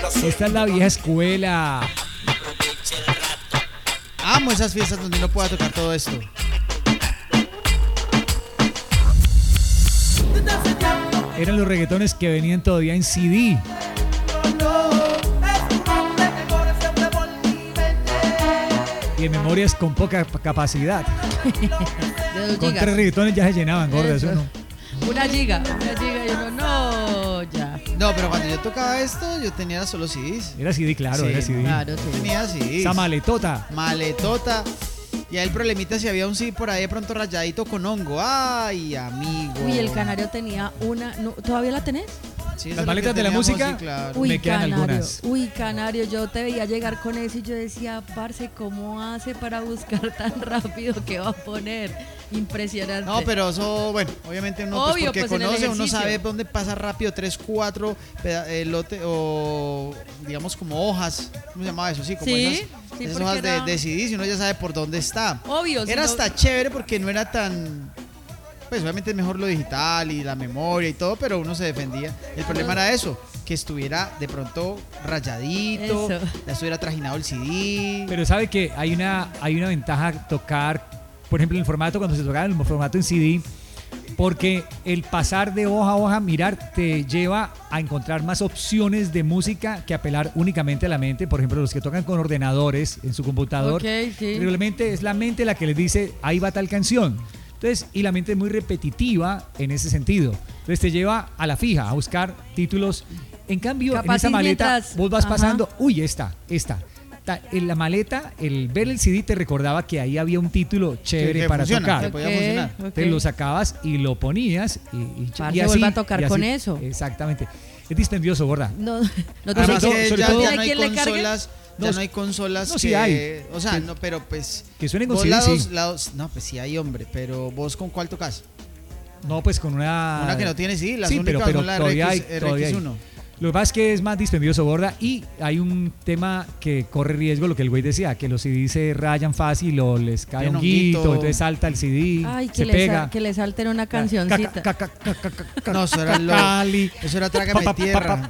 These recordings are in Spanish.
Esta es la vieja escuela. Amo esas fiestas donde uno pueda tocar todo esto. Eran los reggaetones que venían todavía en CD. Y en memorias con poca capacidad. Con 3 reggaetones ya se llenaban, gorda, eso no. Una giga y uno, no, ya. No, pero cuando yo tocaba esto, yo tenía solo CDs. Era CD, claro, Sí, era CD. Claro, sí. Tenía CDs. Esa maletota. Maletota. Y ahí el problemita si había un CD por ahí de pronto rayadito con hongo. Ay, amigo. Uy, el Canario tenía una. No, ¿todavía la tenés? Sí, eso Las es lo maletas que de la teníamos, música. sí, claro. Uy, Me quedan Canario, algunas. uy, Canario, yo te veía llegar con eso y yo decía, parce, ¿cómo hace para buscar tan rápido que va a poner? Impresionante. No, pero eso, bueno, obviamente uno Obvio, porque pues, en el conoce, uno ejercicio. sabe dónde pasa rápido 3, 4 lote o digamos como hojas, ¿cómo se llamaba eso? Sí, como Sí, esas, sí, esas porque hojas era- de CDs y uno ya sabe por dónde está. Obvio. Era si no- hasta chévere porque no era tan, pues obviamente es mejor lo digital y la memoria y todo, pero uno se defendía. El problema era eso, que estuviera de pronto rayadito, Eso. ya estuviera trajinado el CD. Pero sabe que hay una ventaja tocar, por ejemplo, en el formato, cuando se tocaba en el formato en CD, porque el pasar de hoja a hoja, mirar, te lleva a encontrar más opciones de música que apelar únicamente a la mente. Por ejemplo, los que tocan con ordenadores en su computador, Ok, sí. realmente es la mente la que les dice, ahí va tal canción. Entonces, y la mente es muy repetitiva en ese sentido. Entonces te lleva a la fija, a buscar títulos. En cambio, Capaz en esa y maleta, mientras- vos vas ajá. pasando, uy, esta. En la maleta, el ver el CD te recordaba que ahí había un título chévere que para funciona, tocar. que podía funcionar. ok. Te lo sacabas y lo ponías Parce, y así. vuelve a tocar y así. con eso. Exactamente. Es dispendioso, gorda. No, no Además, tiene que que, sobre ya, todo- ya ¿tiene no hay quien le cargue? consolas, ya No, no hay consolas no, sí que, hay. o sea, Que- no, pero pues Que suenen con vos CD, lados, sí. no, pues sí hay, hombre, pero vos con cuál tocas? No, pues con una Una que no tiene, sí, las sí, únicas pero son la todavía RX, hay, todavía hay. RX1. Lo que pasa es que es más dispendioso, gorda, y hay un tema que corre riesgo, lo que el güey decía, que los CDs se rayan fácil o les cae Tiene un guito, honguito. entonces salta el CD, Ay, se pega. que le salten una cancioncita. No, eso era Cali. eso era Trágame Tierra.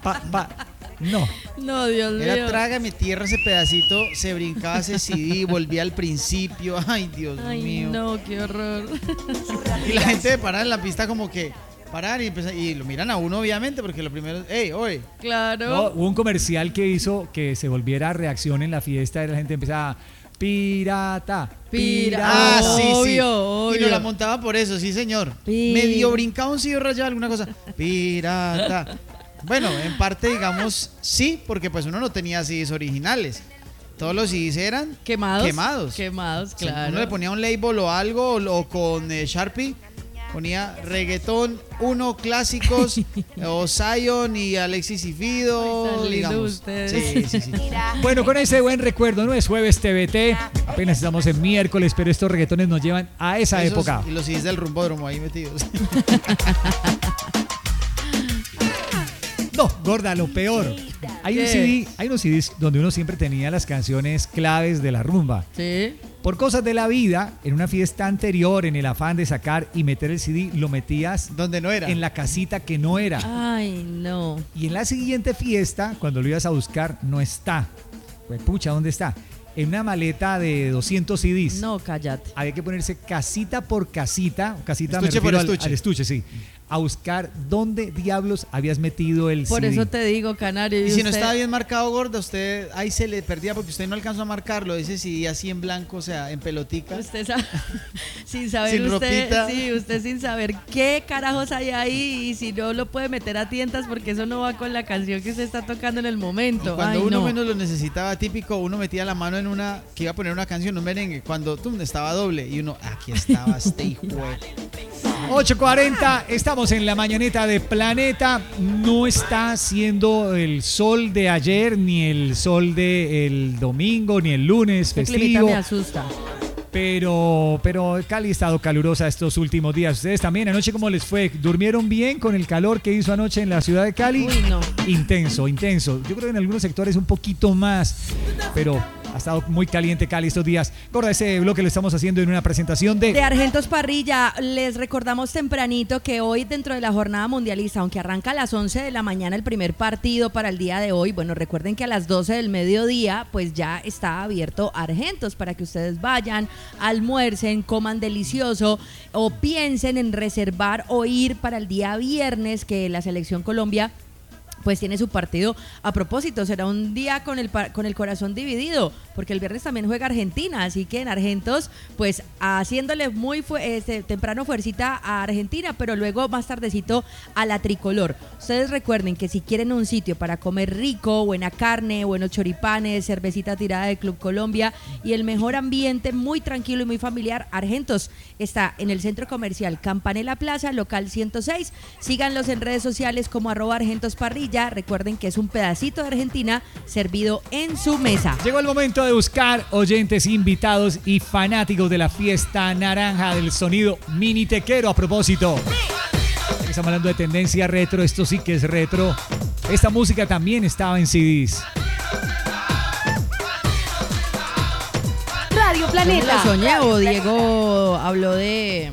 No, No, Dios Era mío. Trágame Tierra ese pedacito, se brincaba ese CD, volvía al principio. Ay, Dios Ay, mío. no, qué horror. Y la gente de parar en la pista como que parar y lo miran a uno obviamente porque lo primero, hey, oye. Claro. no, hubo un comercial que hizo que se volviera reacción en la fiesta y la gente empezaba pirata, Ah, sí, sí. Obvio, Y nos la obvio. montaba por eso, sí, señor. Pi- Medio brincaba un CD rayado, alguna cosa. Pirata. Bueno, en parte, digamos, sí, porque pues uno no tenía CDs originales. Todos los CDs eran Quemados. quemados. Quemados, O sea, claro. uno le ponía un label o algo, o con Sharpie, ponía reggaetón 1 clásicos, o Zion y Alexis y Ay, Fido, tan lindo digamos. ustedes. Sí, sí, sí. Bueno, con ese buen recuerdo, no es jueves TVT, apenas estamos en miércoles, pero estos reggaetones nos llevan a esa Esos época. Y los CDs del rumbódromo ahí metidos. No, gorda, lo peor. Hay un ¿Qué? CD, hay unos CDs donde uno siempre tenía las canciones claves de la rumba. Sí. Por cosas de la vida, en una fiesta anterior, en el afán de sacar y meter el CD, lo metías Donde no era. en la casita que no era. Ay, no. Y en la siguiente fiesta, cuando lo ibas a buscar, no está. Pues pucha, ¿dónde está? En una maleta de 200 CDs. No, cállate. Había que ponerse casita por casita, casita me Estuche por refiero estuche. al estuche, sí, a buscar dónde diablos habías metido el Por CD. eso te digo, Canario. Y si no usted- estaba bien marcado, gorda, usted ahí se le perdía porque usted no alcanzó a marcarlo. Dice si así en blanco, o sea, en pelotica. Usted sabe, sin saber Sin usted, ropita. sí, usted sin saber qué carajos hay ahí y si no lo puede meter a tientas porque eso no va con la canción que usted está tocando en el momento. Y cuando Ay, uno no. menos lo necesitaba, típico, uno metía la mano en una que iba a poner una canción, un merengue, cuando estaba doble y uno, aquí estaba este hijo. 8:40, estamos en la mañanita de Planeta. No está haciendo el sol de ayer, ni el sol del domingo, ni el lunes Este climita festivo. me asusta. Pero Cali ha estado calurosa estos últimos días. ¿Ustedes también anoche cómo les fue? ¿Durmieron bien con el calor que hizo anoche en la ciudad de Cali? Uy, no. Intenso, intenso. Yo creo que en algunos sectores un poquito más, pero Ha estado muy caliente Cali estos días. Gorda, ese bloque lo estamos haciendo en una presentación de Argentos Parrilla. Les recordamos tempranito que hoy, dentro de la jornada mundialista, aunque arranca a las 11 de la mañana el primer partido para el día de hoy, bueno, recuerden que a las 12 del mediodía pues ya está abierto Argentos para que ustedes vayan, almuercen, coman delicioso o piensen en reservar o ir para el día viernes, que la selección Colombia pues tiene su partido. A propósito, será un día con el corazón dividido, porque el viernes también juega Argentina, así que en Argentos, pues haciéndole muy temprano fuercita a Argentina, pero luego más tardecito a la tricolor. Ustedes recuerden que si quieren un sitio para comer rico, buena carne, buenos choripanes, cervecita tirada de Club Colombia y el mejor ambiente, muy tranquilo y muy familiar, Argentos está en el Centro Comercial Campanella Plaza, local 106. Síganlos en redes sociales como @ArgentosParrilla. Recuerden que es un pedacito de Argentina servido en su mesa. Llegó el momento de buscar oyentes, invitados y fanáticos de la fiesta naranja del sonido minitequero. A propósito, estamos hablando de tendencia retro, esto sí que es retro. Esta música también estaba en CDs. Radio Planeta. ¿Lo soñé o Diego habló de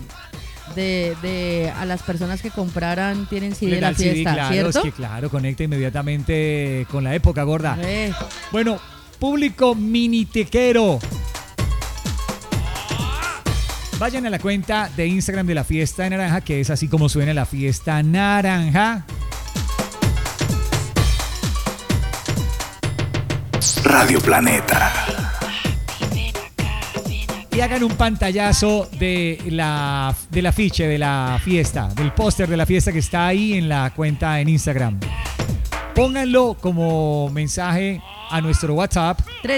a las personas que compraran tienen CD de la fiesta, CD, claro, ¿cierto? Es que claro, conecta inmediatamente con la época, Gorda. Bueno, público minitequero, vayan a la cuenta de Instagram de la Fiesta Naranja, que es así como suena la Fiesta Naranja. Radio Planeta. Y hagan un pantallazo del afiche de la fiesta, del póster de la fiesta que está ahí en la cuenta en Instagram. Pónganlo como mensaje a nuestro WhatsApp.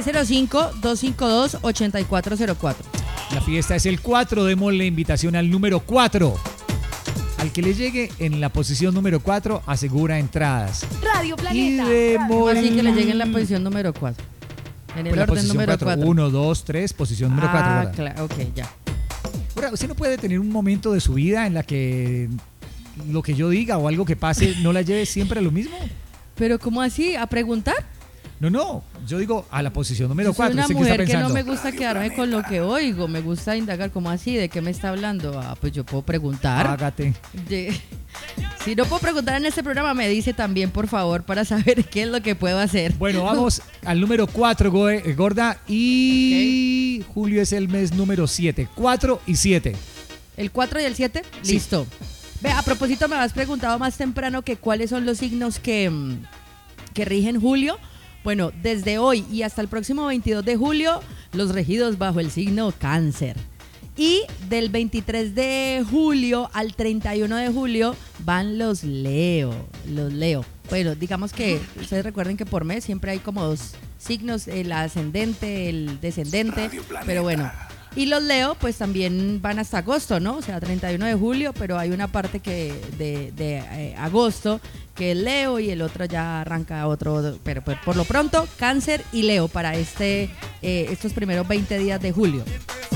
305-252-8404. La fiesta es el 4, démosle invitación al número 4. Al que le llegue en la posición número 4 asegura entradas. Radio Planeta. Y démosle... Así que le llegue en la posición número 4. En el orden número 4. 1, 2, 3, posición número 4. Ah, claro, ok, ya. Ahora, usted no puede tener un momento de su vida en la que lo que yo diga o algo que pase no la lleve siempre a lo mismo. Pero ¿cómo así? ¿A preguntar? No, yo digo a la posición número Yo soy 4. una ¿Usted qué mujer está que no pensando? me gusta quedarme con lo que oigo, me gusta indagar. ¿Cómo así? ¿De qué me está hablando? Ah, pues yo puedo preguntar. Hágate. Si no puedo preguntar en este programa, me dice también, por favor, para saber qué es lo que puedo hacer. Bueno, vamos al número 4, Gorda. Y okay. Julio es el mes número 7. 4 y 7. ¿El 4 y el 7? Sí. Listo. Ve, a propósito, me habías preguntado más temprano que cuáles son los signos que rigen Julio. Bueno, desde hoy y hasta el próximo 22 de julio, los regidos bajo el signo Cáncer. Y del 23 de julio al 31 de julio van los Leo. Bueno, digamos que ustedes recuerden que por mes siempre hay como 2 signos, el ascendente, el descendente, pero bueno. Y los Leo pues también van hasta agosto, ¿no? O sea, 31 de julio, pero hay una parte que de agosto que es Leo y el otro ya arranca otro, pero por lo pronto Cáncer y Leo para estos primeros 20 días de julio.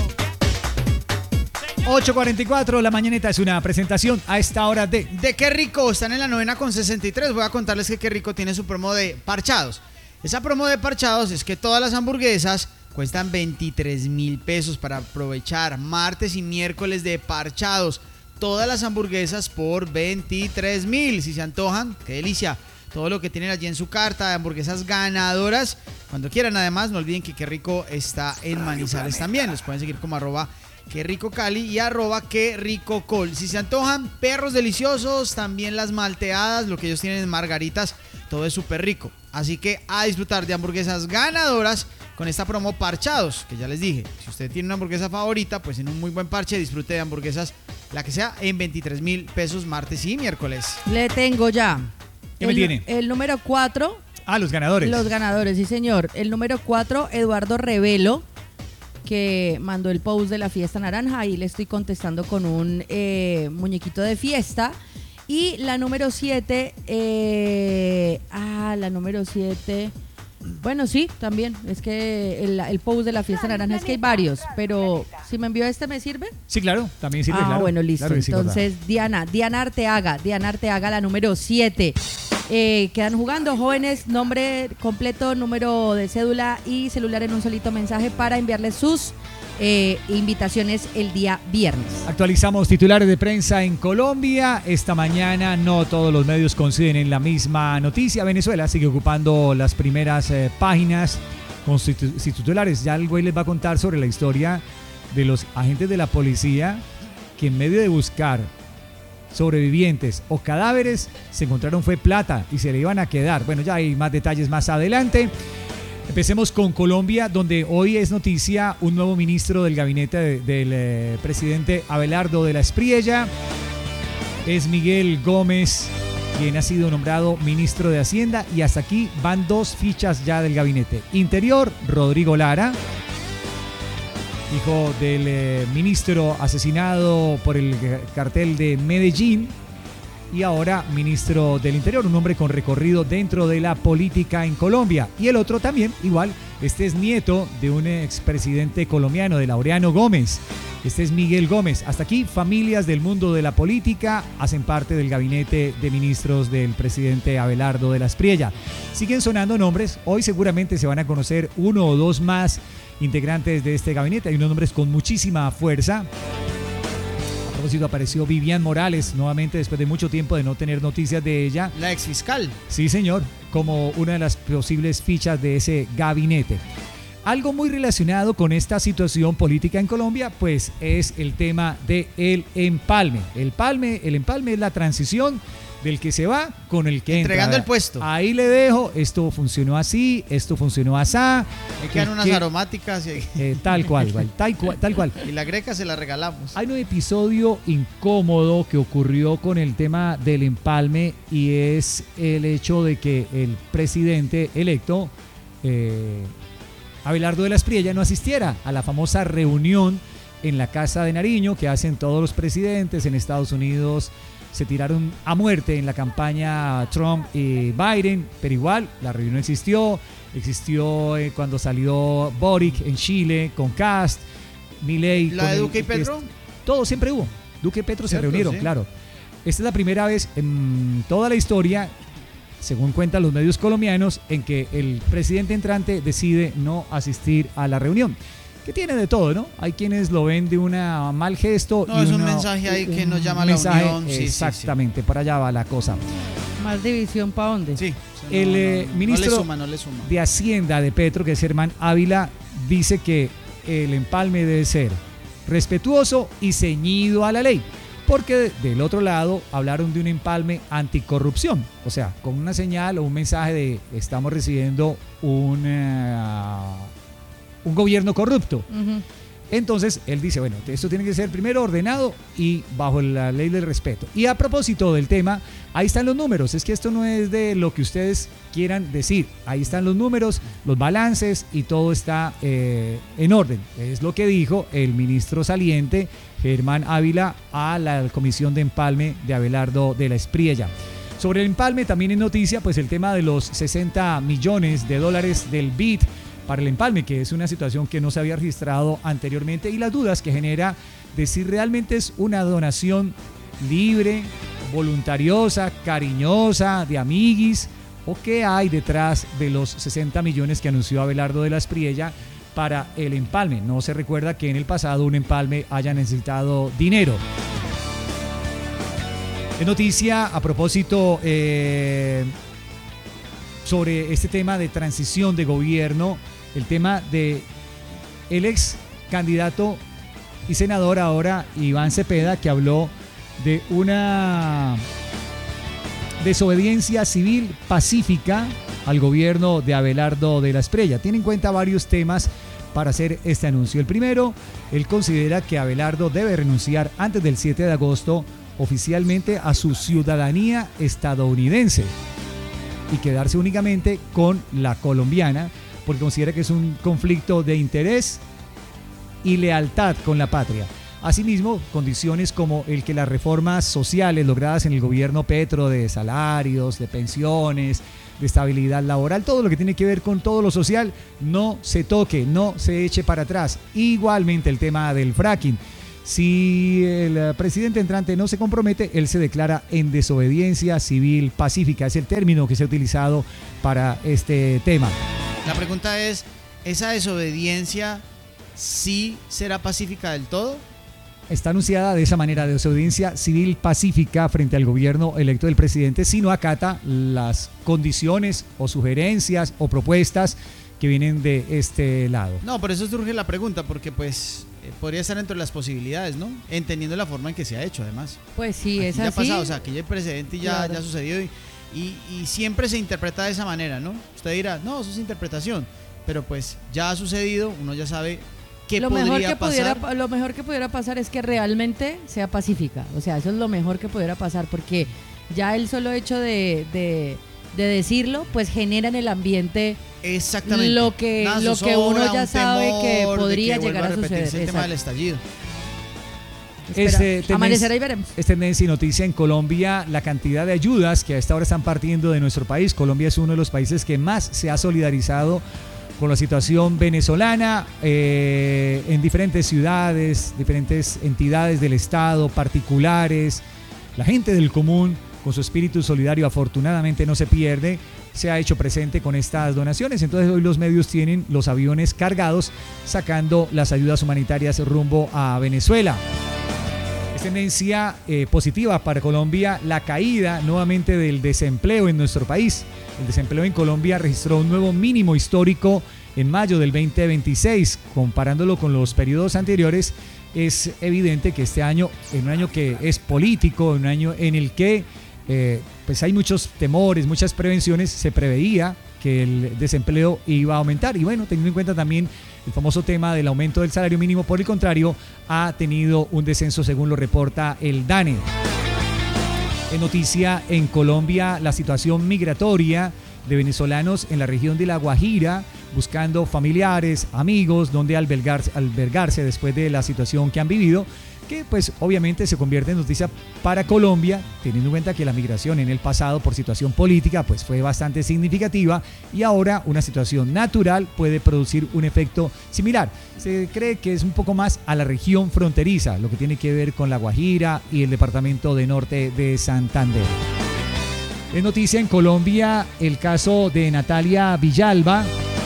8:44, la mañanita es una presentación a esta hora de Qué Rico. Están en la 9:63. Voy a contarles que Qué Rico tiene su promo de parchados. Esa promo de parchados es que todas las hamburguesas cuestan 23,000 pesos para aprovechar martes y miércoles de parchados. Todas las hamburguesas por 23,000. Si se antojan, qué delicia. Todo lo que tienen allí en su carta de hamburguesas ganadoras. Cuando quieran, además, no olviden que Qué Rico está en Manizales también. Los pueden seguir como @Qué Rico Cali y @Qué Rico Col. Si se antojan, perros deliciosos, también las malteadas, lo que ellos tienen en margaritas, todo es súper rico. Así que a disfrutar de hamburguesas ganadoras con esta promo parchados, que ya les dije. Si usted tiene una hamburguesa favorita, pues en un muy buen parche disfrute de hamburguesas, la que sea, en 23,000 pesos martes y miércoles. Le tengo ya. ¿Qué me tiene? El número 4. Los ganadores. Los ganadores, sí señor. El número 4, Eduardo Revelo, que mandó el post de la fiesta naranja. Ahí le estoy contestando con un muñequito de fiesta. Y la número 7, la número 7, bueno, sí, también. Es que el post de la fiesta naranja, es que hay varios, pero si me envió ¿me sirve? Sí, claro, también sirve, claro. Bueno, listo. Claro, sí, entonces, Diana Arteaga, la número 7. Quedan jugando. Jóvenes, nombre completo, número de cédula y celular en un solito mensaje para enviarles sus invitaciones el día viernes. Actualizamos titulares de prensa en Colombia. Esta mañana no todos los medios coinciden en la misma noticia. Venezuela sigue ocupando las primeras páginas con sus titulares. Ya el güey les va a contar sobre la historia de los agentes de la policía que en medio de buscar sobrevivientes o cadáveres se encontraron fue plata y se le iban a quedar. Bueno, ya hay más detalles más adelante. Empecemos con Colombia, donde hoy es noticia un nuevo ministro del gabinete del presidente Abelardo de la Espriella. Es Miguel Gómez, quien ha sido nombrado ministro de Hacienda, y hasta aquí van 2 fichas ya del gabinete. Interior, Rodrigo Lara, hijo del ministro asesinado por el cartel de Medellín, y ahora ministro del Interior, un hombre con recorrido dentro de la política en Colombia. Y el otro también, igual, este es nieto de un expresidente colombiano, de Laureano Gómez. Este es Miguel Gómez. Hasta aquí, familias del mundo de la política hacen parte del gabinete de ministros del presidente Abelardo de la Espriella. Siguen sonando nombres, hoy seguramente se van a conocer 1 o 2 más integrantes de este gabinete. Hay unos nombres con muchísima fuerza. A propósito, apareció Vivian Morales nuevamente después de mucho tiempo de no tener noticias de ella. La exfiscal. Sí, señor, como una de las posibles fichas de ese gabinete. Algo muy relacionado con esta situación política en Colombia, pues es el tema del empalme. El empalme es la transición del que se va con el que entregando entra. el puesto. Ahí le dejo, esto funcionó así, esto funcionó asá. Me quedan unas aromáticas. Tal cual. Y la greca se la regalamos. Hay un episodio incómodo que ocurrió con el tema del empalme, y es el hecho de que el presidente electo, Abelardo de la Espriella, no asistiera a la famosa reunión en la Casa de Nariño que hacen todos los presidentes en Estados Unidos. Se tiraron a muerte en la campaña Trump y Biden, pero igual la reunión existió cuando salió Boric en Chile con Kast, Milei. ¿La de Duque y Petro? Todo siempre hubo. Duque y Petro se reunieron, sí. Claro. Esta es la primera vez en toda la historia, según cuentan los medios colombianos, en que el presidente entrante decide no asistir a la reunión. Que tiene de todo, ¿no? Hay quienes lo ven de un mal gesto. No, es un mensaje ahí que nos llama a la unión. Exactamente, por allá va la cosa. ¿Más división para dónde? Sí. El ministro no le suma. de Hacienda de Petro, que es Germán Ávila, dice que el empalme debe ser respetuoso y ceñido a la ley. Porque del otro lado hablaron de un empalme anticorrupción. O sea, con una señal o un mensaje de estamos recibiendo un gobierno corrupto. Uh-huh. Entonces él dice, bueno, esto tiene que ser primero ordenado y bajo la ley del respeto. Y a propósito del tema, ahí están los números. Es que esto no es de lo que ustedes quieran decir. Ahí están los números, los balances, y todo está en orden. Es lo que dijo el ministro saliente, Germán Ávila, a la comisión de empalme de Abelardo de la Espriella. Sobre el empalme también es noticia pues el tema de los 60 millones de dólares del BID para el empalme, que es una situación que no se había registrado anteriormente, y las dudas que genera de si realmente es una donación libre, voluntariosa, cariñosa, de amiguis, o qué hay detrás de los 60 millones que anunció Abelardo de la Espriella para el empalme. No se recuerda que en el pasado un empalme haya necesitado dinero. Es noticia a propósito sobre este tema de transición de gobierno, el tema de el ex candidato y senador ahora, Iván Cepeda, que habló de una desobediencia civil pacífica al gobierno de Abelardo de la Espriella. Tiene en cuenta varios temas para hacer este anuncio. El primero, él considera que Abelardo debe renunciar antes del 7 de agosto oficialmente a su ciudadanía estadounidense y quedarse únicamente con la colombiana, porque considera que es un conflicto de interés y lealtad con la patria. Asimismo, condiciones como el que las reformas sociales logradas en el gobierno Petro, de salarios, de pensiones, de estabilidad laboral, todo lo que tiene que ver con todo lo social, no se toque, no se eche para atrás. Igualmente el tema del fracking. Si el presidente entrante no se compromete, él se declara en desobediencia civil pacífica. Es el término que se ha utilizado para este tema. La pregunta es, ¿esa desobediencia sí será pacífica del todo? Está anunciada de esa manera, desobediencia civil pacífica frente al gobierno electo del presidente si no acata las condiciones o sugerencias o propuestas que vienen de este lado. No, por eso surge la pregunta, porque pues podría estar entre las posibilidades, ¿no? Entendiendo la forma en que se ha hecho, además. Pues sí, Aquí es ya así. ha pasado, o sea, aquí ya hay precedente y Claro. ya ha sucedido y siempre se interpreta de esa manera, ¿no? Usted dirá, no, eso es interpretación, pero pues ya ha sucedido, uno ya sabe qué podría pasar. Lo mejor que pudiera pasar es que realmente sea pacífica. O sea, eso es lo mejor que pudiera pasar, porque ya el solo hecho de decirlo, pues genera en el ambiente Exactamente. lo que Nada, uno zozobra, ya un sabe que temor de podría que vuelva llegar a repetirse suceder. el tema del Exacto. estallido. Espera, amanecerá y veremos. Es tendencia y noticia en Colombia la cantidad de ayudas que a esta hora están partiendo de nuestro país. Colombia es uno de los países que más se ha solidarizado con la situación venezolana en diferentes ciudades, diferentes entidades del Estado, particulares. La gente del común, con su espíritu solidario, afortunadamente no se pierde, se ha hecho presente con estas donaciones. Entonces hoy los medios tienen los aviones cargados sacando las ayudas humanitarias rumbo a Venezuela. Es tendencia positiva para Colombia la caída nuevamente del desempleo en nuestro país. El desempleo en Colombia registró un nuevo mínimo histórico en mayo del 2026. Comparándolo con los periodos anteriores, es evidente que este año, en un año que es político, en un año en el que pues hay muchos temores, muchas prevenciones, se preveía que el desempleo iba a aumentar. Y bueno, teniendo en cuenta también el famoso tema del aumento del salario mínimo, por el contrario, ha tenido un descenso según lo reporta el DANE. En noticia en Colombia, la situación migratoria de venezolanos en la región de La Guajira, buscando familiares, amigos, donde albergarse después de la situación que han vivido, que pues obviamente se convierte en noticia para Colombia, teniendo en cuenta que la migración en el pasado por situación política pues fue bastante significativa y ahora una situación natural puede producir un efecto similar. Se cree que es un poco más a la región fronteriza, lo que tiene que ver con La Guajira y el departamento de norte de Santander. Es noticia en Colombia el caso de Natalia Villalba,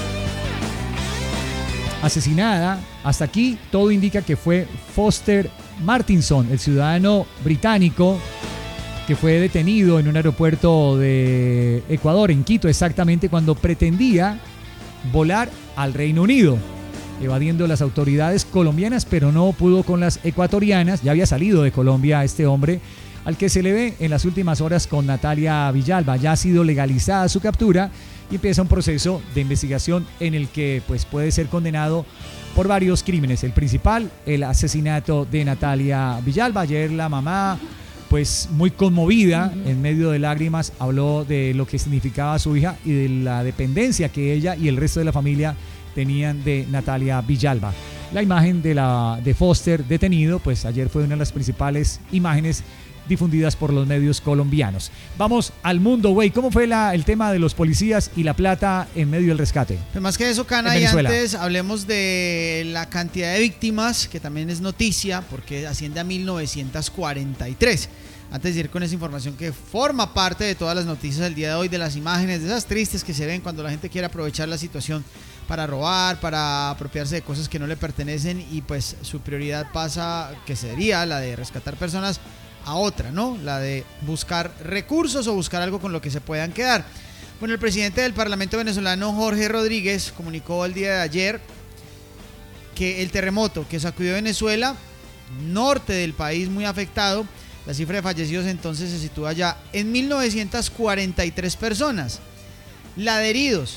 asesinada. Hasta aquí todo indica que fue Foster Martinson, el ciudadano británico que fue detenido en un aeropuerto de Ecuador, en Quito exactamente, cuando pretendía volar al Reino Unido, evadiendo las autoridades colombianas, pero no pudo con las ecuatorianas. Ya había salido de Colombia este hombre, al que se le ve en las últimas horas con Natalia Villalba. Ya ha sido legalizada su captura y empieza un proceso de investigación en el que pues, puede ser condenado por varios crímenes. El principal, el asesinato de Natalia Villalba. Ayer la mamá, pues muy conmovida, en medio de lágrimas, habló de lo que significaba su hija y de la dependencia que ella y el resto de la familia tenían de Natalia Villalba. La imagen de Foster detenido, pues ayer fue una de las principales imágenes difundidas por los medios colombianos. Vamos al mundo, güey. ¿Cómo fue el tema de los policías y la plata en medio del rescate? Pero más que eso, Cana, y antes hablemos de la cantidad de víctimas, que también es noticia, porque asciende a 1943. Antes de ir con esa información que forma parte de todas las noticias del día de hoy, de las imágenes, de esas tristes que se ven cuando la gente quiere aprovechar la situación para robar, para apropiarse de cosas que no le pertenecen, y pues su prioridad pasa, que sería la de rescatar personas, a otra, ¿no? La de buscar recursos o buscar algo con lo que se puedan quedar. Bueno, el presidente del Parlamento venezolano, Jorge Rodríguez, comunicó el día de ayer que el terremoto que sacudió Venezuela, norte del país muy afectado, la cifra de fallecidos entonces se sitúa ya en 1943 personas. La de heridos,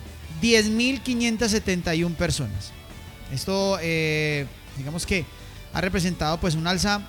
10.571 personas. Esto, digamos que ha representado pues un alza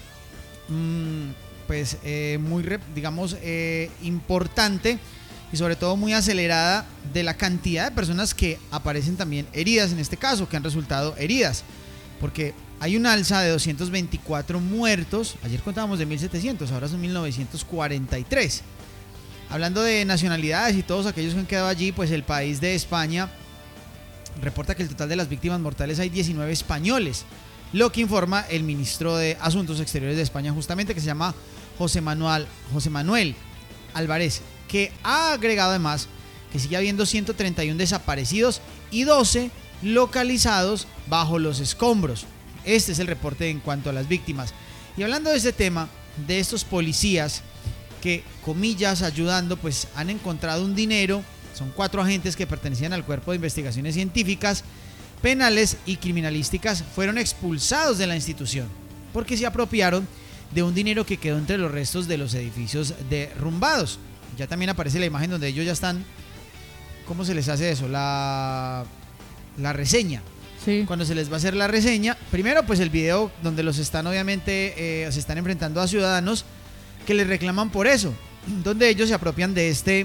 muy, digamos, importante y sobre todo muy acelerada de la cantidad de personas que aparecen también heridas en este caso, que han resultado heridas, porque hay un alza de 224 muertos. Ayer contábamos de 1.700, ahora son 1.943. Hablando de nacionalidades y todos aquellos que han quedado allí, pues el país de España reporta que el total de las víctimas mortales hay 19 españoles, lo que informa el ministro de Asuntos Exteriores de España, justamente, que se llama José Manuel Álvarez, que ha agregado además que sigue habiendo 131 desaparecidos y 12 localizados bajo los escombros. Este es el reporte en cuanto a las víctimas. Y hablando de este tema, de estos policías que, comillas, ayudando, pues han encontrado un dinero. Son 4 agentes que pertenecían al Cuerpo de Investigaciones Científicas, Penales y Criminalísticas. Fueron expulsados de la institución porque se apropiaron de un dinero que quedó entre los restos de los edificios derrumbados. Ya también aparece la imagen donde ellos ya están. ¿Cómo se les hace eso? La reseña. Sí. Cuando se les va a hacer la reseña, primero pues el video donde los están obviamente se están enfrentando a ciudadanos que les reclaman por eso, donde ellos se apropian de este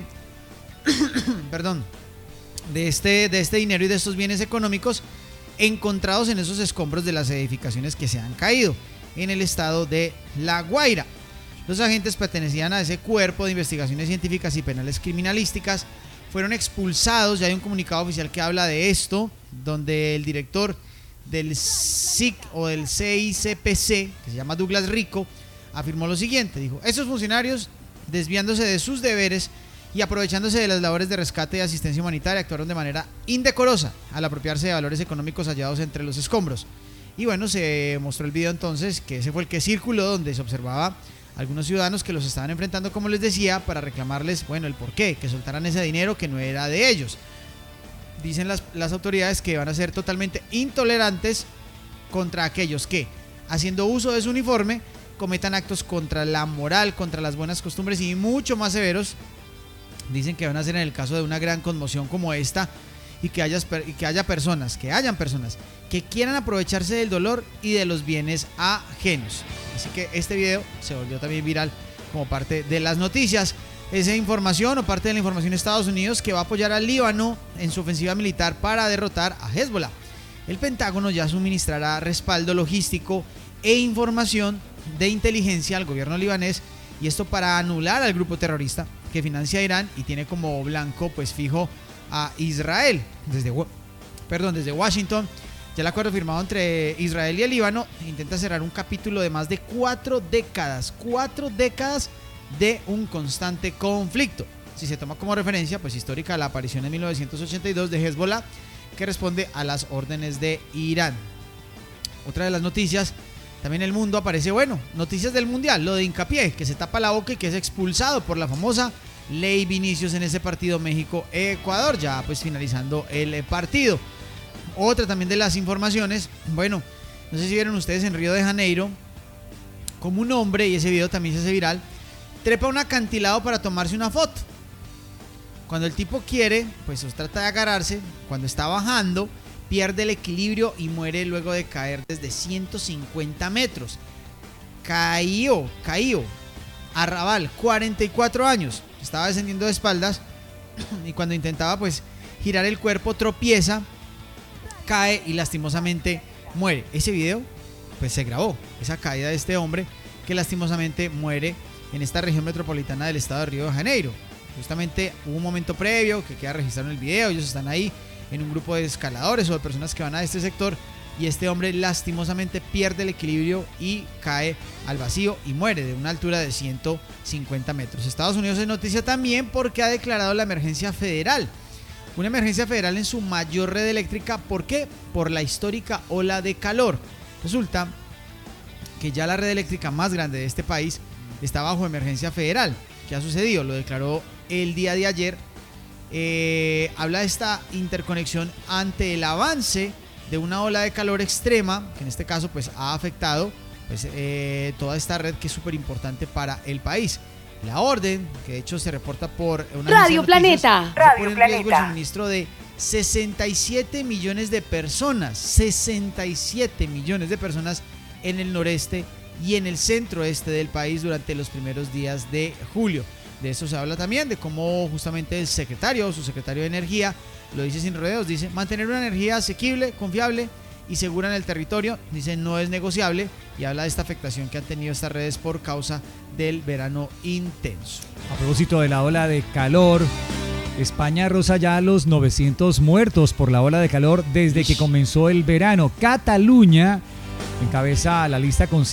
perdón, de este dinero y de estos bienes económicos encontrados en esos escombros de las edificaciones que se han caído en el estado de La Guaira. Los agentes pertenecían a ese Cuerpo de Investigaciones Científicas y Penales Criminalísticas. Fueron expulsados, ya hay un comunicado oficial que habla de esto, donde el director del SIC o del CICPC, que se llama Douglas Rico, afirmó lo siguiente. Dijo: estos funcionarios, desviándose de sus deberes y aprovechándose de las labores de rescate y asistencia humanitaria, actuaron de manera indecorosa al apropiarse de valores económicos hallados entre los escombros. Y bueno, se mostró el video entonces, que ese fue el que circuló, donde se observaba algunos ciudadanos que los estaban enfrentando, como les decía, para reclamarles, bueno, el porqué, que soltaran ese dinero que no era de ellos. Dicen las autoridades que van a ser totalmente intolerantes contra aquellos que, haciendo uso de su uniforme, cometan actos contra la moral, contra las buenas costumbres y mucho más severos. Dicen que van a ser en el caso de una gran conmoción como esta, y que hayan personas que quieran aprovecharse del dolor y de los bienes ajenos. Así que este video se volvió también viral como parte de las noticias. Esa información o parte de la información de Estados Unidos, que va a apoyar al Líbano en su ofensiva militar para derrotar a Hezbollah. El Pentágono ya suministrará respaldo logístico e información de inteligencia al gobierno libanés, y esto para anular al grupo terrorista que financia a Irán y tiene como blanco pues fijo a Israel. Desde Washington, ya el acuerdo firmado entre Israel y el Líbano intenta cerrar un capítulo de más de 4 décadas de un constante conflicto. Si se toma como referencia pues histórica la aparición en 1982 de Hezbollah, que responde a las órdenes de Irán. Otra de las noticias, también el mundo aparece, bueno, noticias del mundial, lo de Hincapié, que se tapa la boca y que es expulsado por la famosa Ley Vinicius en ese partido México-Ecuador, ya pues finalizando el partido. Otra también de las informaciones, bueno, no sé si vieron ustedes en Río de Janeiro, como un hombre, y ese video también se hace viral, trepa un acantilado para tomarse una foto. Cuando el tipo quiere, pues trata de agarrarse, cuando está bajando, pierde el equilibrio y muere luego de caer desde 150 metros. Cayó. Arrabal, 44 años, estaba descendiendo de espaldas y cuando intentaba pues girar el cuerpo tropieza, cae y lastimosamente muere. Ese video pues se grabó, esa caída de este hombre que lastimosamente muere en esta región metropolitana del estado de Río de Janeiro. Justamente hubo un momento previo que queda registrado en el video, ellos están ahí en un grupo de escaladores o de personas que van a este sector, y este hombre lastimosamente pierde el equilibrio y cae al vacío y muere de una altura de 150 metros. Estados Unidos es noticia también porque ha declarado la emergencia federal. Una emergencia federal en su mayor red eléctrica. ¿Por qué? Por la histórica ola de calor. Resulta que ya la red eléctrica más grande de este país está bajo emergencia federal. ¿Qué ha sucedido? Lo declaró el día de ayer. Habla de esta interconexión ante el avance de una ola de calor extrema, que en este caso pues ha afectado pues, toda esta red que es súper importante para el país. La orden, que de hecho se reporta por una Radio Planeta. Radio Planeta. El suministro de 67 millones de personas, 67 millones de personas en el noreste y en el centro-este del país durante los primeros días de julio. De eso se habla también, de cómo justamente el secretario o su secretario de Energía lo dice sin rodeos, dice: mantener una energía asequible, confiable y segura en el territorio, dice, no es negociable, y habla de esta afectación que han tenido estas redes por causa del verano intenso. A propósito de la ola de calor, España roza ya los 900 muertos por la ola de calor desde que comenzó el verano. Cataluña encabeza la lista con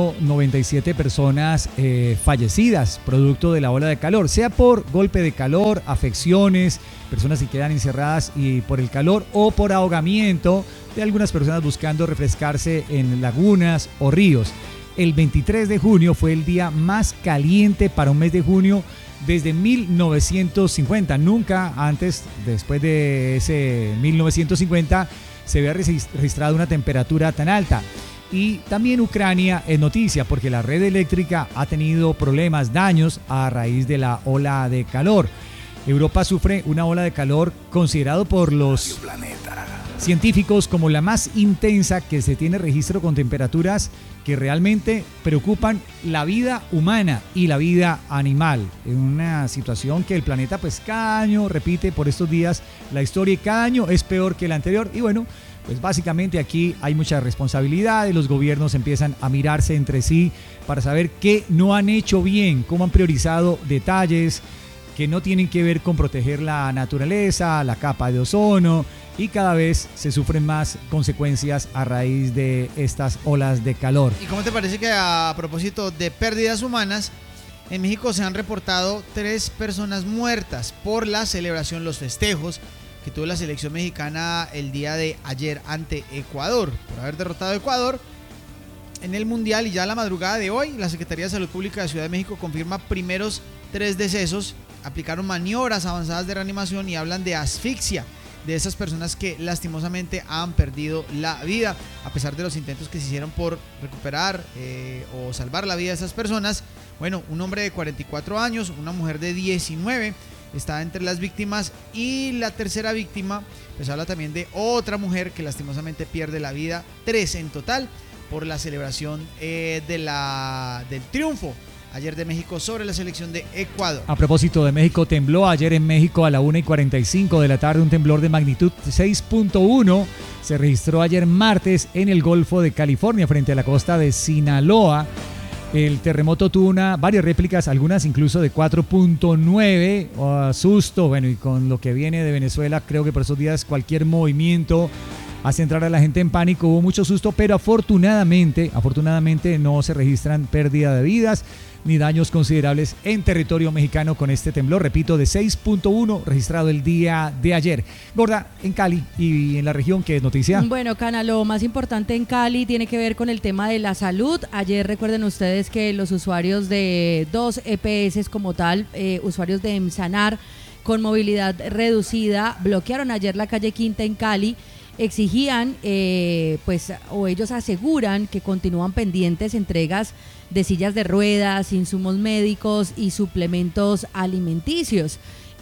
197 personas fallecidas producto de la ola de calor, sea por golpe de calor, afecciones, personas que quedan encerradas y por el calor o por ahogamiento de algunas personas buscando refrescarse en lagunas o ríos. El 23 de junio fue el día más caliente para un mes de junio desde 1950. Nunca antes, después de ese 1950, se había registrado una temperatura tan alta. Y también Ucrania es noticia porque la red eléctrica ha tenido problemas, daños a raíz de la ola de calor. Europa sufre una ola de calor considerado por los científicos como la más intensa que se tiene registro, con temperaturas que realmente preocupan la vida humana y la vida animal. En una situación que el planeta pues cada año repite por estos días la historia y cada año es peor que el anterior. Y bueno, pues básicamente aquí hay mucha responsabilidad y los gobiernos empiezan a mirarse entre sí para saber qué no han hecho bien, cómo han priorizado detalles que no tienen que ver con proteger la naturaleza, la capa de ozono, y cada vez se sufren más consecuencias a raíz de estas olas de calor. ¿Y cómo te parece que, a propósito de pérdidas humanas, en México se han reportado 3 personas muertas por la celebración, los festejos que tuvo la selección mexicana el día de ayer ante Ecuador, por haber derrotado a Ecuador en el Mundial? Y ya a la madrugada de hoy, la Secretaría de Salud Pública de Ciudad de México confirma primeros 3 decesos. Aplicaron maniobras avanzadas de reanimación y hablan de asfixia de esas personas que lastimosamente han perdido la vida, a pesar de los intentos que se hicieron por recuperar o salvar la vida de esas personas. Bueno, un hombre de 44 años, una mujer de 19 está entre las víctimas, y la tercera víctima pues habla también de otra mujer que lastimosamente pierde la vida. 3 en total por la celebración del triunfo ayer de México sobre la selección de Ecuador. A propósito de México, tembló ayer en México a la 1:45 de la tarde un temblor de magnitud 6.1. Se registró ayer martes en el Golfo de California, frente a la costa de Sinaloa. El terremoto tuvo varias réplicas, algunas incluso de 4.9. Susto, bueno, y con lo que viene de Venezuela, creo que por esos días cualquier movimiento hace entrar a la gente en pánico. Hubo mucho susto, pero afortunadamente no se registran pérdida de vidas ni daños considerables en territorio mexicano con este temblor, repito, de 6.1 registrado el día de ayer. Gorda, en Cali y en la región, ¿qué es noticia? Bueno, Cana, lo más importante en Cali tiene que ver con el tema de la salud. Ayer recuerden ustedes que los usuarios de 2 EPS como tal, usuarios de Emsanar con movilidad reducida, bloquearon ayer la calle Quinta en Cali. Exigían, o ellos aseguran que continúan pendientes entregas de sillas de ruedas, insumos médicos y suplementos alimenticios.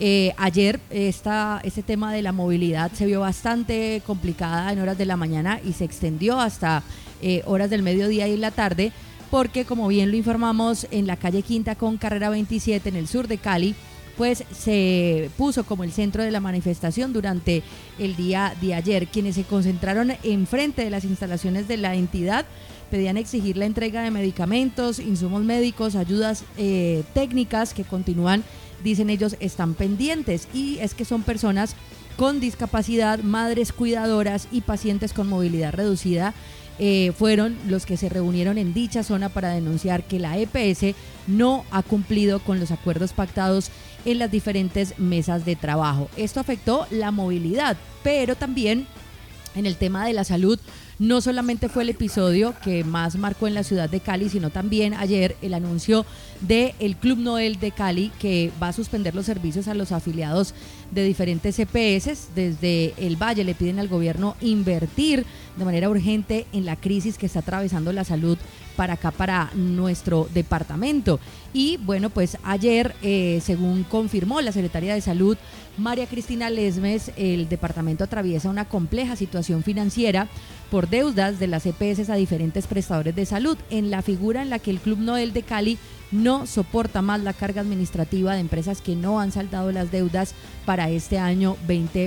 Ayer este tema de la movilidad se vio bastante complicada en horas de la mañana y se extendió hasta horas del mediodía y la tarde, porque como bien lo informamos, en la calle Quinta con carrera 27 en el sur de Cali, pues se puso como el centro de la manifestación durante el día de ayer. Quienes se concentraron enfrente de las instalaciones de la entidad pedían exigir la entrega de medicamentos, insumos médicos, ayudas técnicas que continúan, dicen ellos, están pendientes. Y es que son personas con discapacidad, madres cuidadoras y pacientes con movilidad reducida. Fueron los que se reunieron en dicha zona para denunciar que la EPS no ha cumplido con los acuerdos pactados en las diferentes mesas de trabajo. Esto afectó la movilidad, pero también en el tema de la salud. No solamente fue el episodio que más marcó en la ciudad de Cali, sino también ayer el anuncio del Club Noel de Cali, que va a suspender los servicios a los afiliados de diferentes EPS. Desde el Valle le piden al gobierno invertir de manera urgente en la crisis que está atravesando la salud para acá, para nuestro departamento. Y bueno, pues ayer, según confirmó la secretaria de Salud, María Cristina Lesmes, el departamento atraviesa una compleja situación financiera por deudas de las EPS a diferentes prestadores de salud, en la figura en la que el Club Noel de Cali no soporta más la carga administrativa de empresas que no han saldado las deudas para este año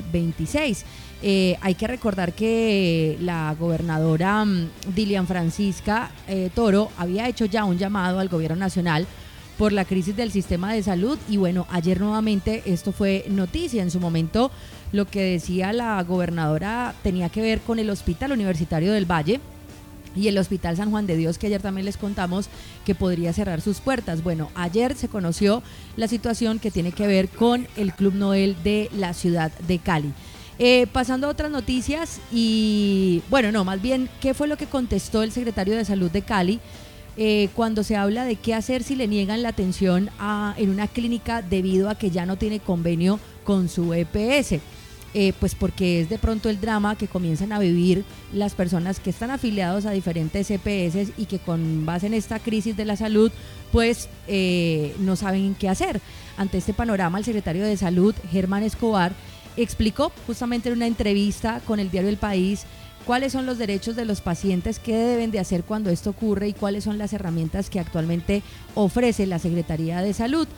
2026. Hay que recordar que la gobernadora Dilian Francisca Toro había hecho ya un llamado al gobierno nacional por la crisis del sistema de salud, y bueno, ayer nuevamente esto fue noticia. En su momento lo que decía la gobernadora tenía que ver con el Hospital Universitario del Valle, y el Hospital San Juan de Dios, que ayer también les contamos que podría cerrar sus puertas. Bueno, ayer se conoció la situación que tiene que ver con el Club Noel de la ciudad de Cali. Pasando a otras noticias y, bueno, no, más bien, ¿qué fue lo que contestó el secretario de Salud de Cali cuando se habla de qué hacer si le niegan la atención en una clínica debido a que ya no tiene convenio con su EPS? Pues porque es de pronto el drama que comienzan a vivir las personas que están afiliados a diferentes EPS y que con base en esta crisis de la salud pues no saben qué hacer. Ante este panorama, el secretario de Salud, Germán Escobar, explicó justamente en una entrevista con el diario El País cuáles son los derechos de los pacientes, qué deben de hacer cuando esto ocurre y cuáles son las herramientas que actualmente ofrece la Secretaría de Salud.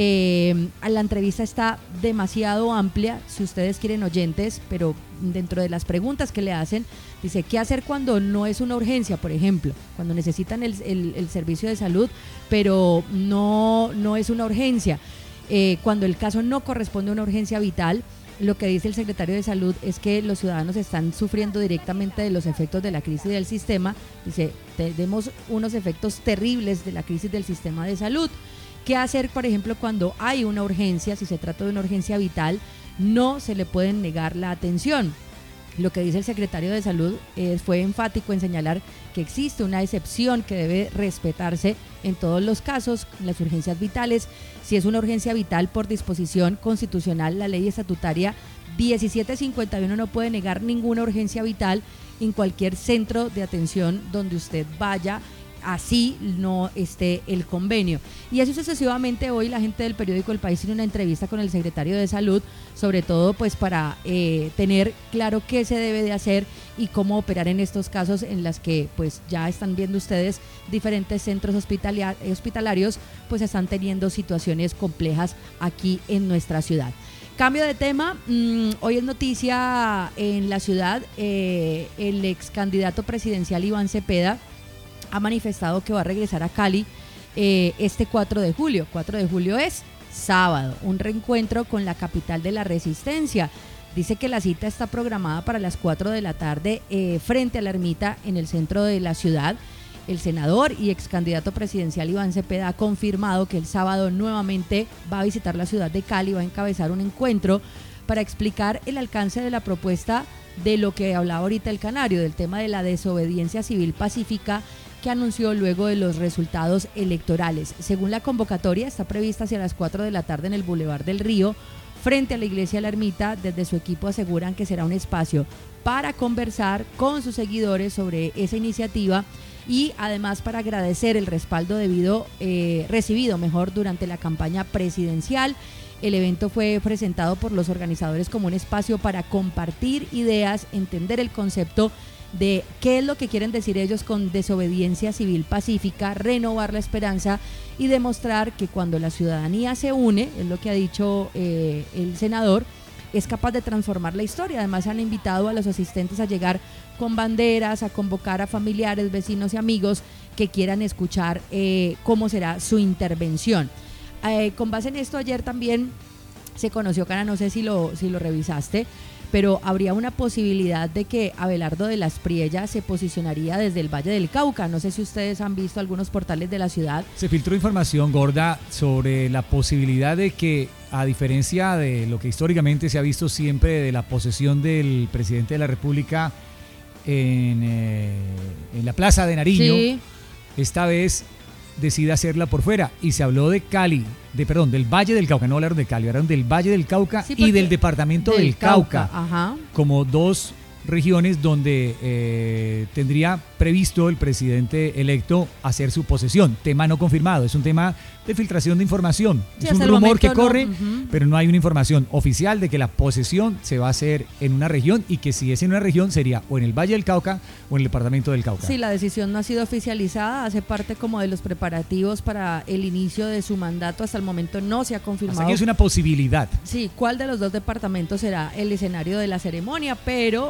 La entrevista está demasiado amplia, si ustedes quieren oyentes, pero dentro de las preguntas que le hacen, dice, ¿qué hacer cuando no es una urgencia, por ejemplo? Cuando necesitan el servicio de salud, pero no es una urgencia. Cuando el caso no corresponde a una urgencia vital, lo que dice el secretario de Salud es que los ciudadanos están sufriendo directamente de los efectos de la crisis del sistema. Dice, tenemos unos efectos terribles de la crisis del sistema de salud. ¿Qué hacer, por ejemplo, cuando hay una urgencia? Si se trata de una urgencia vital, no se le pueden negar la atención. Lo que dice el secretario de Salud fue enfático en señalar que existe una excepción que debe respetarse en todos los casos, las urgencias vitales. Si es una urgencia vital por disposición constitucional, la ley estatutaria 1751 no puede negar ninguna urgencia vital en cualquier centro de atención donde usted vaya, así no esté el convenio. Y así sucesivamente. Hoy la gente del periódico El País tiene una entrevista con el secretario de Salud, sobre todo pues para tener claro qué se debe de hacer y cómo operar en estos casos en las que pues ya están viendo ustedes diferentes centros hospitalarios pues están teniendo situaciones complejas aquí en nuestra ciudad. Cambio de tema, hoy es noticia en la ciudad, el ex candidato presidencial Iván Cepeda ha manifestado que va a regresar a Cali este 4 de julio. 4 de julio es sábado, un reencuentro con la capital de la resistencia. Dice que la cita está programada para las 4 de la tarde frente a la ermita en el centro de la ciudad. El senador y ex candidato presidencial Iván Cepeda ha confirmado que el sábado nuevamente va a visitar la ciudad de Cali, va a encabezar un encuentro para explicar el alcance de la propuesta de lo que hablaba ahorita el Canario, del tema de la desobediencia civil pacífica que anunció luego de los resultados electorales. Según la convocatoria, está prevista hacia las 4 de la tarde en el Boulevard del Río, frente a la iglesia de la Ermita. Desde su equipo aseguran que será un espacio para conversar con sus seguidores sobre esa iniciativa y además para agradecer el respaldo recibido durante la campaña presidencial. El evento fue presentado por los organizadores como un espacio para compartir ideas, entender el concepto de qué es lo que quieren decir ellos con desobediencia civil pacífica, renovar la esperanza y demostrar que cuando la ciudadanía se une, es lo que ha dicho el senador, es capaz de transformar la historia. Además han invitado a los asistentes a llegar con banderas, a convocar a familiares, vecinos y amigos que quieran escuchar cómo será su intervención. Con base en esto, ayer también se conoció, Cana, no sé si lo revisaste, pero habría una posibilidad de que Abelardo de la Espriella se posicionaría desde el Valle del Cauca. No sé si ustedes han visto algunos portales de la ciudad. Se filtró información, Gorda, sobre la posibilidad de que, a diferencia de lo que históricamente se ha visto siempre de la posesión del presidente de la República en la Plaza de Nariño, sí, esta vez decide hacerla por fuera. Y se habló de del Valle del Cauca, no hablaron de Cali, hablaron del Valle del Cauca, sí, y del departamento del Cauca, ajá, como dos regiones donde tendría previsto el presidente electo hacer su posesión. Tema no confirmado, es un tema de filtración de información. Sí, es un rumor que corre, pero no hay una información oficial de que la posesión se va a hacer en una región y que si es en una región sería o en el Valle del Cauca o en el departamento del Cauca. Sí, la decisión no ha sido oficializada, hace parte como de los preparativos para el inicio de su mandato. Hasta el momento no se ha confirmado. Hasta que es una posibilidad. Sí, ¿cuál de los dos departamentos será el escenario de la ceremonia? Pero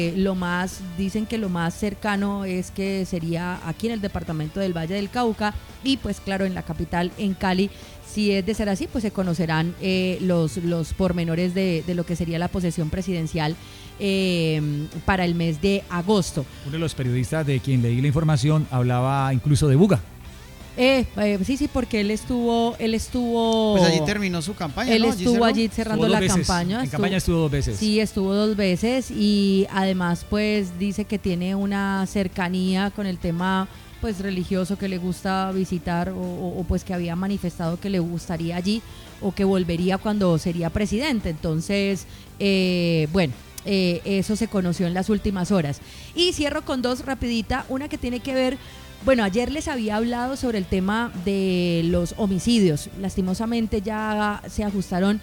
dicen que lo más cercano es que sería aquí en el departamento del Valle del Cauca y pues claro en la capital en Cali. Si es de ser así, pues se conocerán los pormenores de lo que sería la posesión presidencial para el mes de agosto. Uno de los periodistas de quien leí la información hablaba incluso de Buga. Sí, porque él estuvo... Pues allí terminó su campaña, Él ¿no? estuvo allí cerrando la campaña. En campaña estuvo 2 veces. Sí, estuvo 2 veces y además pues dice que tiene una cercanía con el tema pues religioso que le gusta visitar o pues que había manifestado que le gustaría allí o que volvería cuando sería presidente. Entonces, eso se conoció en las últimas horas. Y cierro con 2 rapidita, una que tiene que ver. Bueno, ayer les había hablado sobre el tema de los homicidios. Lastimosamente ya se ajustaron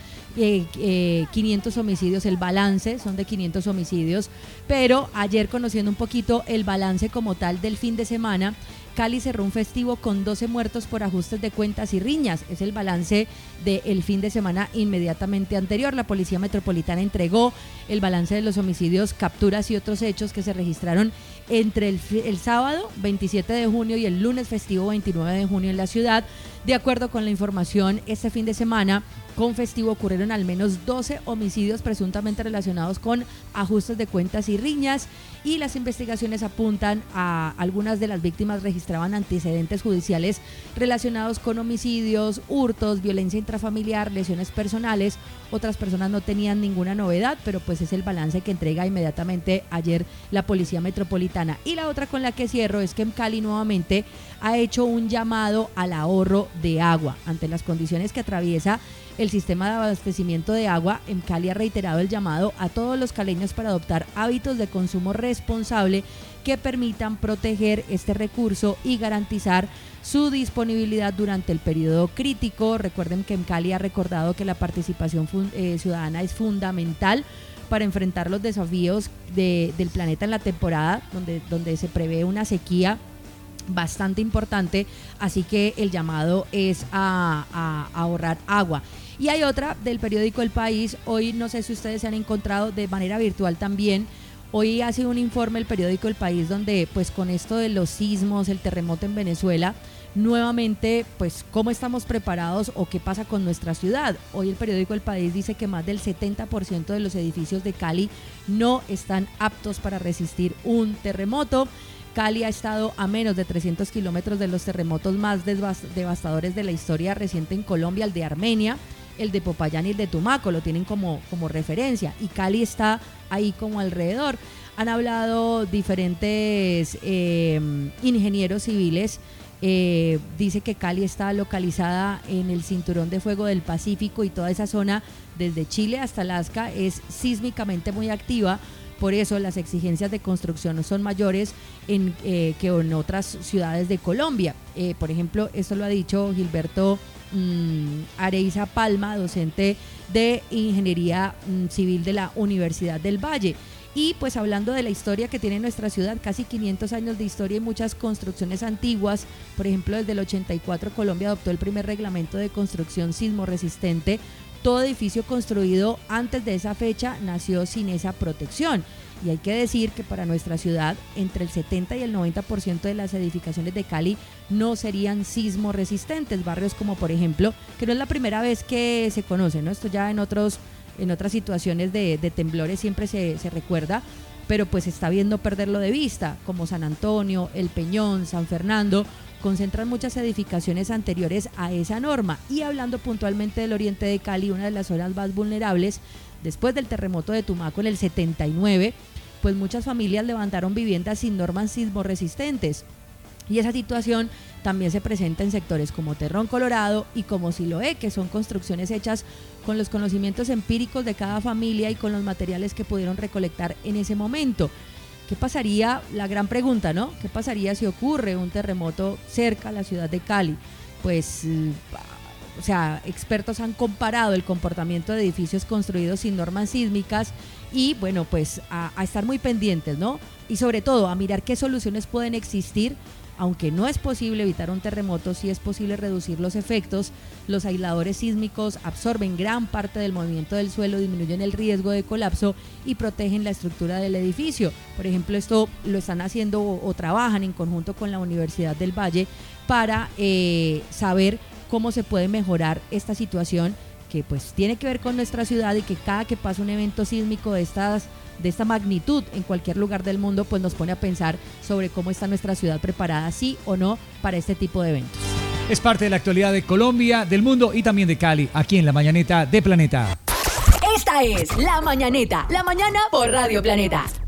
500 homicidios, el balance son de 500 homicidios, pero ayer, conociendo un poquito el balance como tal del fin de semana, Cali cerró un festivo con 12 muertos por ajustes de cuentas y riñas. Es el balance del fin de semana inmediatamente anterior. La Policía Metropolitana entregó el balance de los homicidios, capturas y otros hechos que se registraron entre el sábado 27 de junio y el lunes festivo 29 de junio en la ciudad. De acuerdo con la información, este fin de semana con festivo ocurrieron al menos 12 homicidios presuntamente relacionados con ajustes de cuentas y riñas, y las investigaciones apuntan a algunas de las víctimas registraban antecedentes judiciales relacionados con homicidios, hurtos, violencia intrafamiliar, lesiones personales. Otras personas no tenían ninguna novedad, pero pues es el balance que entrega inmediatamente ayer la Policía Metropolitana. Y la otra con la que cierro es que en Cali nuevamente ha hecho un llamado al ahorro de agua. Ante las condiciones que atraviesa el sistema de abastecimiento de agua, en Cali ha reiterado el llamado a todos los caleños para adoptar hábitos de consumo responsable que permitan proteger este recurso y garantizar su disponibilidad durante el periodo crítico. Recuerden que en Cali ha recordado que la participación ciudadana es fundamental para enfrentar los desafíos del planeta en la temporada donde se prevé una sequía bastante importante, así que el llamado es a ahorrar agua. Y hay otra del periódico El País. Hoy no sé si ustedes se han encontrado de manera virtual también. Hoy hace un informe el periódico El País donde pues con esto de los sismos, el terremoto en Venezuela, nuevamente pues cómo estamos preparados o qué pasa con nuestra ciudad. Hoy el periódico El País dice que más del 70% de los edificios de Cali no están aptos para resistir un terremoto. Cali ha estado a menos de 300 kilómetros de los terremotos más devastadores de la historia reciente en Colombia, el de Armenia, el de Popayán y el de Tumaco, lo tienen como referencia, y Cali está ahí como alrededor. Han hablado diferentes ingenieros civiles, dice que Cali está localizada en el cinturón de fuego del Pacífico y toda esa zona desde Chile hasta Alaska es sísmicamente muy activa. Por eso las exigencias de construcción son mayores que en otras ciudades de Colombia. Por ejemplo, esto lo ha dicho Gilberto Areiza Palma, docente de Ingeniería Civil de la Universidad del Valle. Y pues hablando de la historia que tiene nuestra ciudad, casi 500 años de historia y muchas construcciones antiguas. Por ejemplo, desde el 84 Colombia adoptó el primer reglamento de construcción sismo resistente. Todo edificio construido antes de esa fecha nació sin esa protección. Y hay que decir que para nuestra ciudad, entre el 70 y el 90% de las edificaciones de Cali no serían sismo resistentes. Barrios como, por ejemplo, que no es la primera vez que se conoce, ¿no? Esto ya en otras situaciones de temblores siempre se recuerda, pero pues se está viendo perderlo de vista, como San Antonio, El Peñón, San Fernando, concentran muchas edificaciones anteriores a esa norma. Y hablando puntualmente del oriente de Cali, una de las zonas más vulnerables, después del terremoto de Tumaco en el 79, pues muchas familias levantaron viviendas sin normas sismo resistentes. Y esa situación también se presenta en sectores como Terrón Colorado y como Siloé, que son construcciones hechas con los conocimientos empíricos de cada familia y con los materiales que pudieron recolectar en ese momento. ¿Qué pasaría? La gran pregunta, ¿no? ¿Qué pasaría si ocurre un terremoto cerca a la ciudad de Cali? Pues, expertos han comparado el comportamiento de edificios construidos sin normas sísmicas y, bueno, pues a estar muy pendientes, ¿no? Y sobre todo a mirar qué soluciones pueden existir. Aunque no es posible evitar un terremoto, sí es posible reducir los efectos. Los aisladores sísmicos absorben gran parte del movimiento del suelo, disminuyen el riesgo de colapso y protegen la estructura del edificio. Por ejemplo, esto lo están haciendo o trabajan en conjunto con la Universidad del Valle para saber cómo se puede mejorar esta situación que pues tiene que ver con nuestra ciudad y que cada que pasa un evento sísmico de esta magnitud en cualquier lugar del mundo, pues nos pone a pensar sobre cómo está nuestra ciudad preparada, sí o no, para este tipo de eventos. Es parte de la actualidad de Colombia, del mundo y también de Cali, aquí en La Mañanita de Planeta. Esta es La Mañanita, la mañana por Radio Planeta.